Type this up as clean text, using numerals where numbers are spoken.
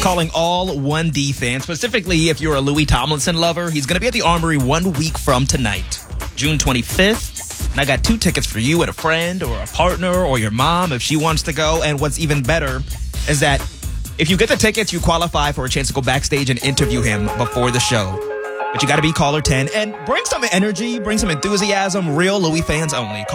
Calling all 1D fans, specifically if you're a Louis Tomlinson lover. He's going to be at the Armory 1 week from tonight, June 25th. And I got 2 tickets for you and a friend or a partner or your mom if she wants to go. And what's even better is that if you get the tickets, you qualify for a chance to go backstage and interview him before the show. But you got to be caller 10 and bring some energy, bring some enthusiasm. Real Louis fans only.